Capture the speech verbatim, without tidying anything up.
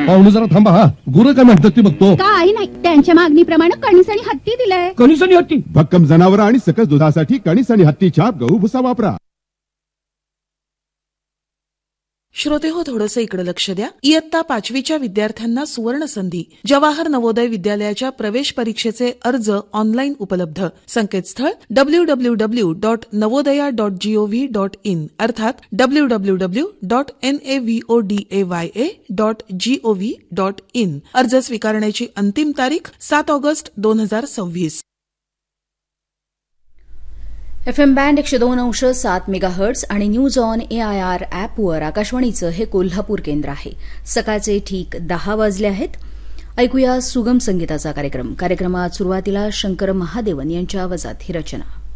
पाहुणे जरा थांबा. हा गुरं काय म्हणतात ते बघतो. काय नाही, त्यांच्या मागणीप्रमाणे कणीस आणि हत्ती दिलंय. कणीस आणि हत्ती. भक्कम जनावर आणि सकस दुधासाठी कणीस आणि हत्तीच्या गहू भुसा वापरा. श्रोते हो, थोडंसं इकडे लक्ष द्या. इयत्ता पाचवीच्या विद्यार्थ्यांना सुवर्ण संधी. जवाहर नवोदय विद्यालयाच्या प्रवेश परीक्षेचे अर्ज ऑनलाईन उपलब्ध. संकेतस्थळ W W W dot Navodaya dot G O V dot in अर्थात W W W dot N A V O D A Y A dot G O V dot in. अर्ज स्वीकारण्याची अंतिम तारीख सात ऑगस्ट दोन हजार सव्वीस. एफ एम बँड एकशे दोन अंश सात मेगाहर्ट्स आणि news on A I R ॲपवर आकाशवाणीचं हे कोल्हापूर केंद्र आहे. सकाळचे ठीक दहा वाजले आहेत. ऐकूया सुगम संगीताचा कार्यक्रम. कार्यक्रमात सुरुवातीला शंकर महादेवन यांच्या आवाजात ही रचना.